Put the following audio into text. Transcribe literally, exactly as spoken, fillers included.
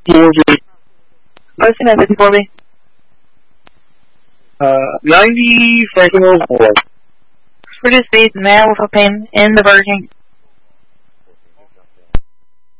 four B. What's the fifty-four B? Uh, ninety Franklin Road four. Reduce speed, man with a pain in the Burger King.